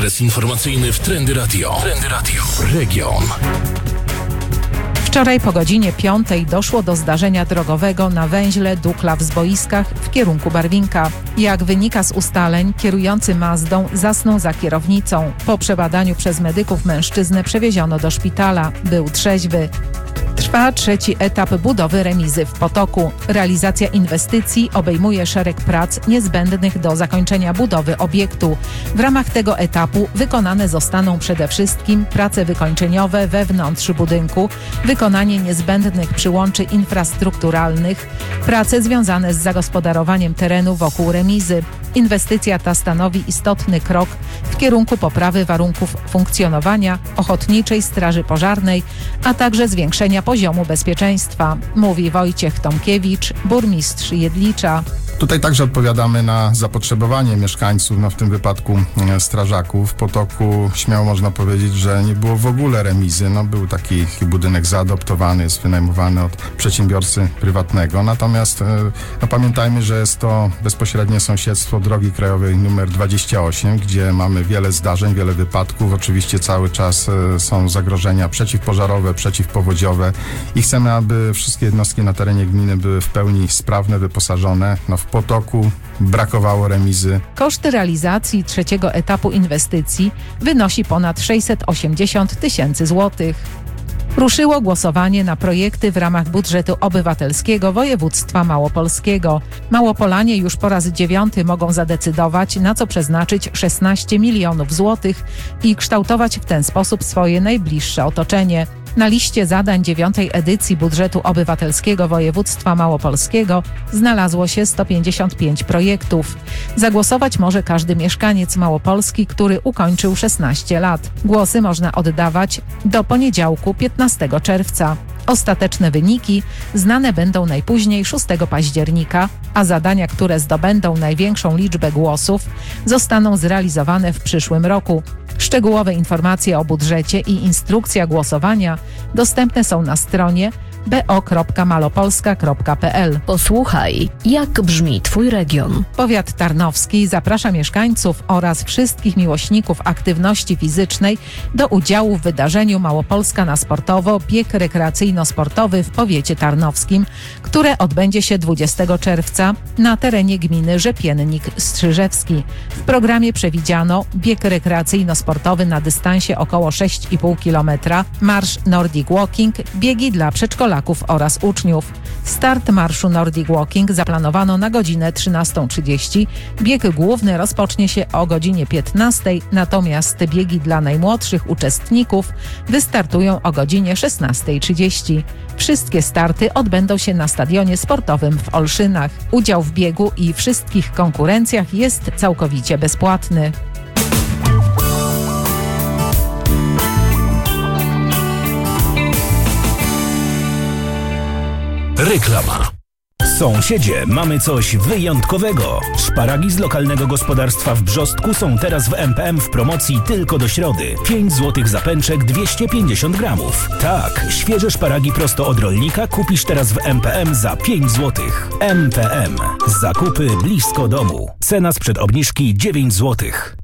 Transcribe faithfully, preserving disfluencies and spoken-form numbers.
Adres informacyjny w Trendy Radio. Trendy Radio. Region. Wczoraj po godzinie piątej doszło do zdarzenia drogowego na węźle Dukla-Zboiskach w kierunku Barwinka. Jak wynika z ustaleń, kierujący Mazdą zasnął za kierownicą. Po przebadaniu przez medyków mężczyznę przewieziono do szpitala. Był trzeźwy. Trwa trzeci etap budowy remizy w Potoku. Realizacja inwestycji obejmuje szereg prac niezbędnych do zakończenia budowy obiektu. W ramach tego etapu wykonane zostaną przede wszystkim prace wykończeniowe wewnątrz budynku, wykonanie niezbędnych przyłączy infrastrukturalnych, prace związane z zagospodarowaniem terenu wokół remizy. Inwestycja ta stanowi istotny krok w kierunku poprawy warunków funkcjonowania Ochotniczej Straży Pożarnej, a także zwiększenia poziomu bezpieczeństwa, mówi Wojciech Tomkiewicz, burmistrz Jedlicza. Tutaj także odpowiadamy na zapotrzebowanie mieszkańców, no w tym wypadku strażaków. W Potoku śmiało można powiedzieć, że nie było w ogóle remizy. No, był taki budynek zaadoptowany, jest wynajmowany od przedsiębiorcy prywatnego. Natomiast no, pamiętajmy, że jest to bezpośrednie sąsiedztwo drogi krajowej numer dwadzieścia osiem, gdzie mamy wiele zdarzeń, wiele wypadków. Oczywiście cały czas są zagrożenia przeciwpożarowe, przeciwpowodziowe i chcemy, aby wszystkie jednostki na terenie gminy były w pełni sprawne, wyposażone. No, w Potoku brakowało remizy. Koszty realizacji trzeciego etapu inwestycji wynosi ponad sześćset osiemdziesiąt tysięcy złotych. Ruszyło głosowanie na projekty w ramach budżetu obywatelskiego województwa małopolskiego. Małopolanie już po raz dziewiąty mogą zadecydować, na co przeznaczyć szesnaście milionów złotych i kształtować w ten sposób swoje najbliższe otoczenie. Na liście zadań dziewiątej edycji budżetu obywatelskiego województwa małopolskiego znalazło się sto pięćdziesiąt pięć projektów. Zagłosować może każdy mieszkaniec Małopolski, który ukończył szesnaście lat. Głosy można oddawać do poniedziałku piętnastego czerwca. Ostateczne wyniki znane będą najpóźniej szóstego października, a zadania, które zdobędą największą liczbę głosów, zostaną zrealizowane w przyszłym roku. Szczegółowe informacje o budżecie i instrukcja głosowania dostępne są na stronie b o kropka malopolska kropka p l. Posłuchaj, jak brzmi Twój region. Powiat tarnowski zaprasza mieszkańców oraz wszystkich miłośników aktywności fizycznej do udziału w wydarzeniu Małopolska na sportowo bieg rekreacyjno-sportowy w powiecie tarnowskim, które odbędzie się dwudziestego czerwca na terenie gminy Rzepiennik-Strzyżewski. W programie przewidziano bieg rekreacyjno-sportowy na dystansie około sześć i pół kilometra, marsz Nordic Walking, biegi dla przedszkolaków oraz uczniów. Start marszu Nordic Walking zaplanowano na godzinę trzynastą trzydzieści. Bieg główny rozpocznie się o godzinie piętnastej, natomiast biegi dla najmłodszych uczestników wystartują o godzinie szesnastej trzydzieści. Wszystkie starty odbędą się na stadionie sportowym w Olszynach. Udział w biegu i wszystkich konkurencjach jest całkowicie bezpłatny. Reklama. Sąsiedzie, mamy coś wyjątkowego. Szparagi z lokalnego gospodarstwa w Brzostku są teraz w M P M w promocji tylko do środy. pięć złotych za pęczek dwieście pięćdziesiąt gramów. Tak, świeże szparagi prosto od rolnika kupisz teraz w M P M za pięć złotych. M P M. Zakupy blisko domu. Cena sprzed obniżki dziewięć złotych.